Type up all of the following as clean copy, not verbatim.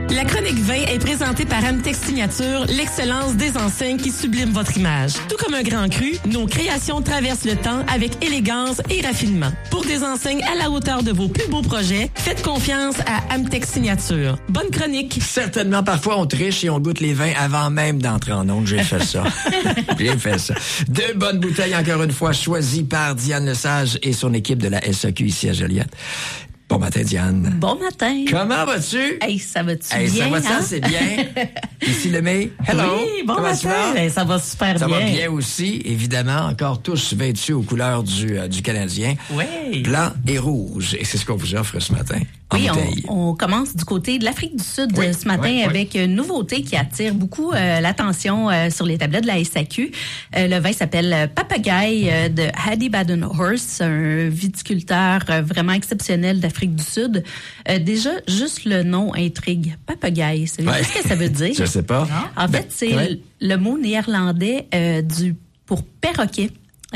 La chronique vin est présentée par Amtex Signature, l'excellence des enseignes qui sublime votre image. Tout comme un grand cru, nos créations traversent le temps avec élégance et raffinement. Pour des enseignes à la hauteur de vos plus beaux projets, faites confiance à Amtex Signature. Bonne chronique! Certainement, parfois, on triche et on goûte les vins avant même d'entrer en onde. J'ai fait ça. J'ai fait ça. Deux bonnes bouteilles, encore une fois, choisies par Diane Lesage et son équipe de la SAQ ici à Joliette. Bon matin, Diane. Bon matin. Comment vas-tu? Hey, ça va-tu bien? bien? Ça va, ça, hein? c'est bien. Ici, le mai. Hello. Oui, bon Comment matin. tu vas? Hey, ça va super Ça bien. va bien aussi, évidemment, encore tous vêtus aux couleurs du Canadien. Oui. Blanc et rouge. Et c'est ce qu'on vous offre ce matin. Oui, on commence du côté de l'Afrique du Sud ce matin avec une nouveauté qui attire beaucoup l'attention sur les tablettes de la SAQ. Le vin s'appelle Papagaï de Hadi Badenhorst, un viticulteur vraiment exceptionnel d'Afrique du Sud. Déjà, juste le nom intrigue. Papagaï, qu'est-ce que ça veut dire? Je sais pas. En fait, c'est le mot néerlandais pour perroquet.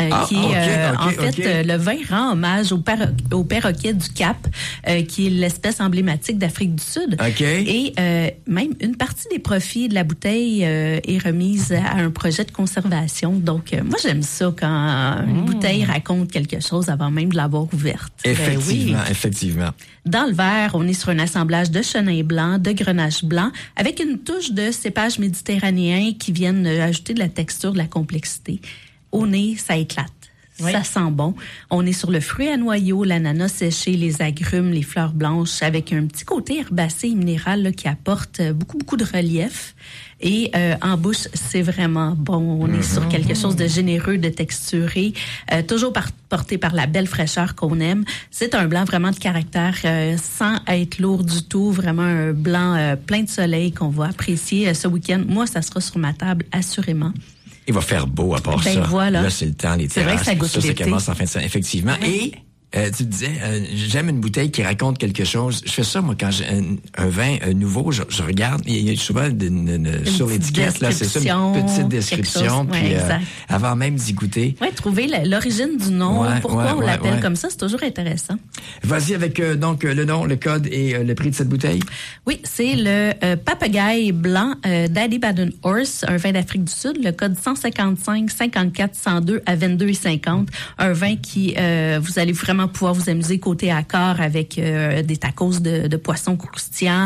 Le vin rend hommage au perroquet du Cap, qui est l'espèce emblématique d'Afrique du Sud. Okay. Et même une partie des profits de la bouteille est remise à un projet de conservation. Donc, moi, j'aime ça quand une bouteille raconte quelque chose avant même de l'avoir ouverte. Effectivement, oui. effectivement. Dans le verre, on est sur un assemblage de chenin blanc, de grenache blanc, avec une touche de cépages méditerranéens qui viennent ajouter de la texture, de la complexité. Au nez, ça éclate. Oui. Ça sent bon. On est sur le fruit à noyaux, l'ananas séché, les agrumes, les fleurs blanches, avec un petit côté herbacé et minéral là, qui apporte beaucoup de relief. Et en bouche, c'est vraiment bon. On est sur quelque chose de généreux, de texturé, toujours porté par la belle fraîcheur qu'on aime. C'est un blanc vraiment de caractère, sans être lourd du tout. Vraiment un blanc plein de soleil qu'on va apprécier ce week-end. Moi, ça sera sur ma table, assurément. Il va faire beau à part ça. Voilà. Là, c'est le temps, les terrasses. C'est vrai que ça goûte ça commence en fin de semaine, effectivement. Oui. Et tu disais, j'aime une bouteille qui raconte quelque chose. Je fais ça, moi, quand j'ai un vin nouveau, je regarde, il y a souvent sur l'étiquette, là, c'est ça, une petite description. Puis avant même d'y goûter. Oui, trouver l'origine du nom, pourquoi on l'appelle comme ça, c'est toujours intéressant. Vas-y avec donc le nom, le code et le prix de cette bouteille. Oui, c'est le Papagaï blanc d'Hadi Badenhorst, un vin d'Afrique du Sud, le code 155 54 102 à 22,50. Un vin qui, vous allez vraiment pouvoir vous amuser côté accord avec des tacos de poisson croustillant,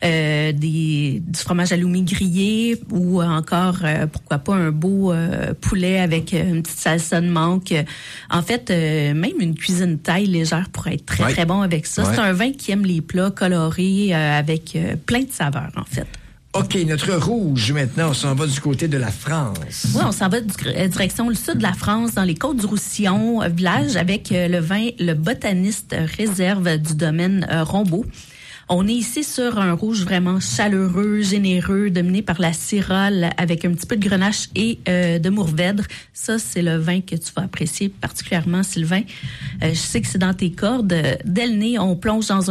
du fromage halloumi grillé ou encore, pourquoi pas, un beau poulet avec une petite salsa de mangue. En fait, même une cuisine thaï légère pourrait être très, très bon avec ça. Ouais. C'est un vin qui aime les plats colorés avec plein de saveurs, en fait. OK, notre rouge, maintenant, on s'en va du côté de la France. Oui, on s'en va direction le sud de la France, dans les Côtes-du-Roussillon, village, avec le vin Le Botaniste Réserve du domaine Rombaud. On est ici sur un rouge vraiment chaleureux, généreux, dominé par la Syrah, avec un petit peu de grenache et de Mourvèdre. Ça, c'est le vin que tu vas apprécier particulièrement, Sylvain. Je sais que c'est dans tes cordes. Dès le nez, on plonge dans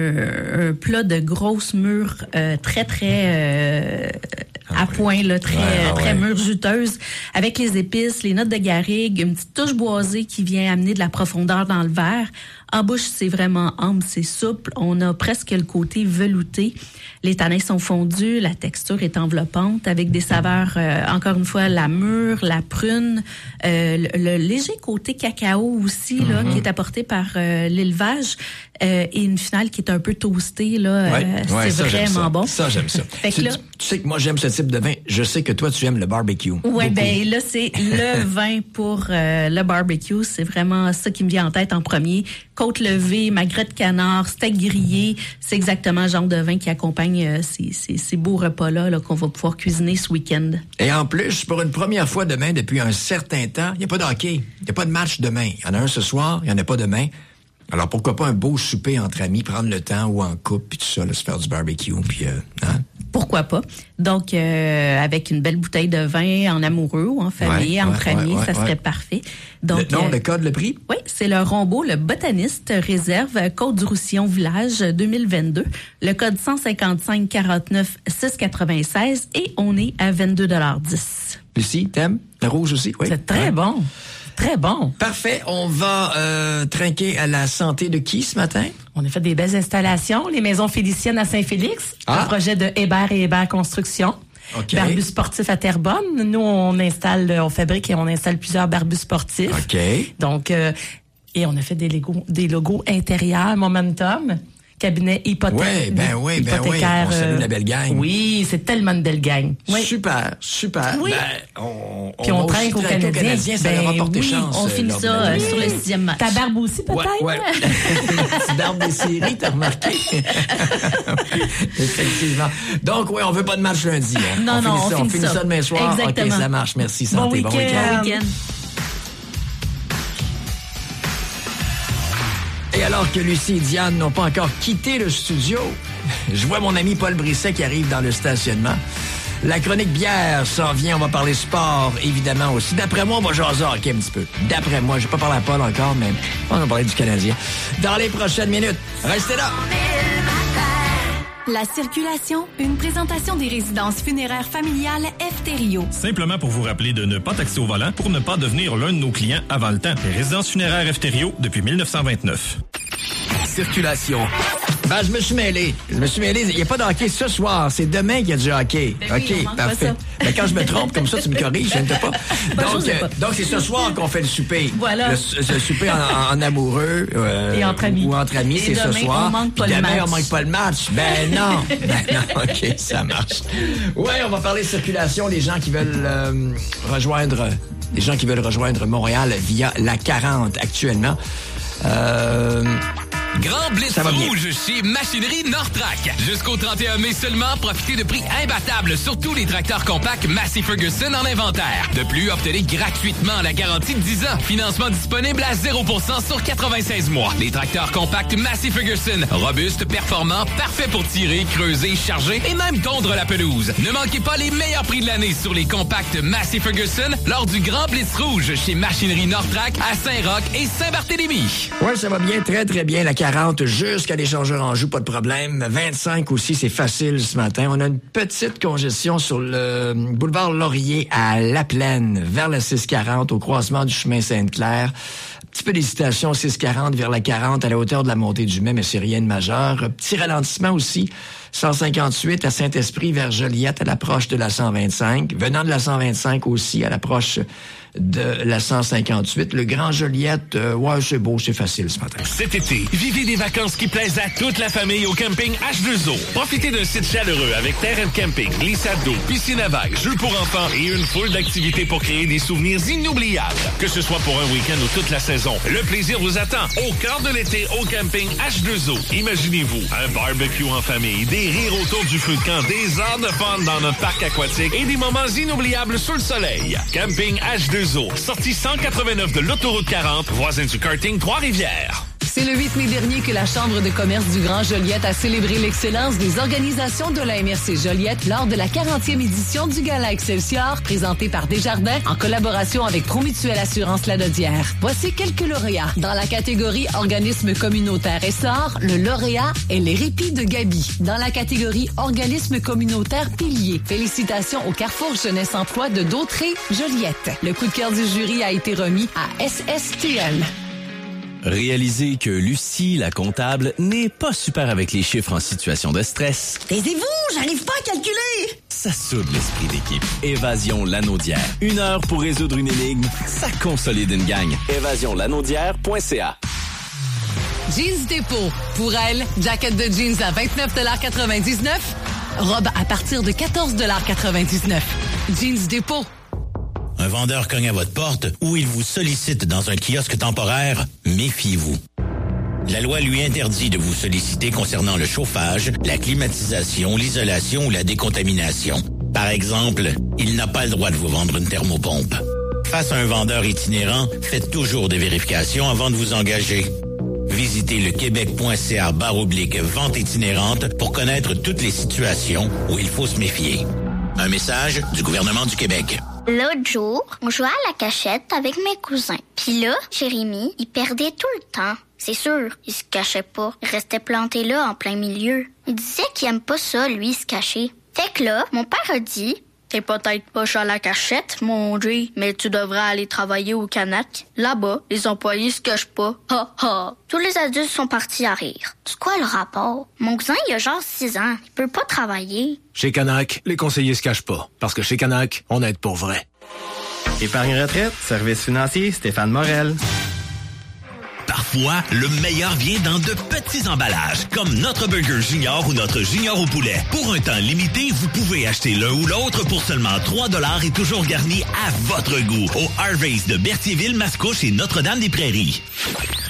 un plat de grosses mûres très, très à point, là, très mûre juteuse, avec les épices, les notes de garrigue, une petite touche boisée qui vient amener de la profondeur dans le verre. En bouche, c'est vraiment ample, c'est souple. On a presque le côté velouté. Les tanins sont fondus, la texture est enveloppante, avec des saveurs, encore une fois, la mûre, la prune, le léger côté cacao aussi, là, qui est apporté par l'élevage, et une finale qui est un peu toastée, là. C'est ça, vraiment bon. Ça, j'aime ça. Tu sais que moi, j'aime ce type de vin. Je sais que toi, tu aimes le barbecue. Oui, ben là, c'est le vin pour le barbecue. C'est vraiment ça qui me vient en tête en premier. Côte levée, magret de canard, steak grillé. C'est exactement le genre de vin qui accompagne ces beaux repas-là qu'on va pouvoir cuisiner ce week-end. Et en plus, pour une première fois demain, depuis un certain temps, il n'y a pas de hockey. Il n'y a pas de match demain. Il y en a un ce soir, il n'y en a pas demain. Alors, pourquoi pas un beau souper entre amis, prendre le temps ou en couple, puis tout ça, là, se faire du barbecue, puis Pourquoi pas? Donc, avec une belle bouteille de vin en amoureux ou en famille, entre amis, ça serait parfait. Donc, le code, le prix? Oui, c'est le Rombaud, le Botaniste Réserve, Côte-du-Roussillon Village 2022. Le code 155 49 696 et on est à 22,10 $. Lucie, t'aimes? Le rouge aussi? Oui. C'est très bon. Très bon. Parfait. On va trinquer à la santé de qui ce matin? On a fait des belles installations. Les maisons Féliciennes à Saint-Félix. Un projet de Hébert et Hébert Construction. Okay. Barbus sportif à Terrebonne. Nous, on fabrique et on installe plusieurs barbus sportifs. OK. Donc, et on a fait des logos intérieurs Momentum. Cabinet hypothécaire. Oui. On salue la belle gang. Oui, c'est tellement une belle gang. Oui. Super. Oui. Puis on trinque au Canadien. Ça leur a porté oui, chance. on finit ça sur le 6e match. Ta barbe aussi, peut-être? Ouais. Petite barbe des séries, t'as remarqué? Effectivement. Donc, on veut pas de match lundi. Hein. On finit ça demain soir. Exactement. OK, ça marche. Merci, santé. Bon week-end. Et alors que Lucie et Diane n'ont pas encore quitté le studio, je vois mon ami Paul Brisset qui arrive dans le stationnement. La chronique bière s'en vient, on va parler sport, évidemment aussi. D'après moi, on va jaser hockey un petit peu. D'après moi, je vais pas parler à Paul encore, mais on va parler du Canadien. Dans les prochaines minutes, restez là! La circulation, une présentation des résidences funéraires familiales F-Thériault. Simplement pour vous rappeler de ne pas taxer au volant pour ne pas devenir l'un de nos clients avant le temps. Les résidences funéraires F-Thériault depuis 1929. Circulation. Ben, je me suis mêlé. Il n'y a pas de hockey ce soir. C'est demain qu'il y a du hockey. Oui, OK, parfait. Ben, quand je me trompe, comme ça, tu me corriges, je ne sais pas. Donc, c'est ce soir qu'on fait le souper. Voilà. Le souper en amoureux. Et entre amis. Ou entre amis, c'est ce soir. On manque pas le demain, match. on manque pas le match. Ben non. OK, ça marche. Ouais, on va parler circulation. Les gens qui veulent rejoindre Montréal via la 40 actuellement. Grand blitz rouge chez Machinerie Nortrac. Jusqu'au 31 mai seulement, profitez de prix imbattables sur tous les tracteurs compacts Massey Ferguson en inventaire. De plus, obtenez gratuitement la garantie de 10 ans. Financement disponible à 0% sur 96 mois. Les tracteurs compacts Massey Ferguson. Robustes, performants, parfaits pour tirer, creuser, charger et même tondre la pelouse. Ne manquez pas les meilleurs prix de l'année sur les compacts Massey Ferguson lors du Grand blitz rouge chez Machinerie Nortrac à Saint-Roch et Saint-Barthélemy. Ouais, ça va bien, très, très bien. La 40 jusqu'à l'échangeur en joue, pas de problème. 25 aussi, c'est facile ce matin. On a une petite congestion sur le boulevard Laurier à La Plaine, vers la 640, au croisement du chemin Sainte-Claire. Un petit peu d'hésitation, 640 vers la 40 à la hauteur de la montée du Mai, mais c'est rien de majeur. Petit ralentissement aussi, 158 à Saint-Esprit vers Joliette à l'approche de la 125. Venant de la 125 aussi à l'approche de la 158. Le Grand Joliette, c'est beau, c'est facile ce matin. Cet été, vivez des vacances qui plaisent à toute la famille au camping H2O. Profitez d'un site chaleureux avec terrain de camping, glissade d'eau, piscine à vagues, jeux pour enfants et une foule d'activités pour créer des souvenirs inoubliables. Que ce soit pour un week-end ou toute la saison, le plaisir vous attend au cœur de l'été au camping H2O. Imaginez-vous un barbecue en famille, des rires autour du feu de camp, des heures de fun dans notre parc aquatique et des moments inoubliables sous le soleil. Camping H2O. Sortie 189 de l'autoroute 40, voisin du karting Trois-Rivières. C'est le 8 mai dernier que la Chambre de commerce du Grand Joliette a célébré l'excellence des organisations de la MRC Joliette lors de la 40e édition du Gala Excelsior, présenté par Desjardins en collaboration avec Promutuelle Assurance Lanaudière. Voici quelques lauréats. Dans la catégorie Organisme communautaire Essor, le lauréat est les Répits de Gaby. Dans la catégorie Organisme communautaire Pilier, félicitations au Carrefour Jeunesse Emploi de Dautré, Joliette. Le coup de cœur du jury a été remis à SSTL. Réalisez que Lucie, la comptable, n'est pas super avec les chiffres en situation de stress. Taisez-vous, j'arrive pas à calculer! Ça soude l'esprit d'équipe. Évasion Lanaudière. 1 heure pour résoudre une énigme, ça consolide une gang. évasionlanaudière.ca. Jeans Dépôt. Pour elle, jacket de jeans à 29,99 $. Robe à partir de 14,99 $. Jeans Dépôt. Un vendeur cogne à votre porte ou il vous sollicite dans un kiosque temporaire, méfiez-vous. La loi lui interdit de vous solliciter concernant le chauffage, la climatisation, l'isolation ou la décontamination. Par exemple, il n'a pas le droit de vous vendre une thermopompe. Face à un vendeur itinérant, faites toujours des vérifications avant de vous engager. Visitez le québec.ca/vente itinérante pour connaître toutes les situations où il faut se méfier. Un message du gouvernement du Québec. L'autre jour, on jouait à la cachette avec mes cousins. Puis là, Jérémy, il perdait tout le temps. C'est sûr, il se cachait pas. Il restait planté là, en plein milieu. Il disait qu'il aime pas ça, lui, se cacher. Fait que là, mon père a dit, T'es peut-être poche à la cachette, mon Jay, mais tu devrais aller travailler au Canac. Là-bas, les employés se cachent pas. Ha ha. Tous les adultes sont partis à rire. C'est quoi le rapport? Mon cousin, il a genre 6 ans. Il peut pas travailler. Chez Canac, les conseillers se cachent pas. Parce que chez Canac, on aide pour vrai. Épargne retraite, service financier, Stéphane Morel. Parfois, le meilleur vient dans de petits emballages, comme notre burger junior ou notre junior au poulet. Pour un temps limité, vous pouvez acheter l'un ou l'autre pour seulement 3$ et toujours garni à votre goût au Harvey's de Berthierville, Mascouche et Notre-Dame-des-Prairies.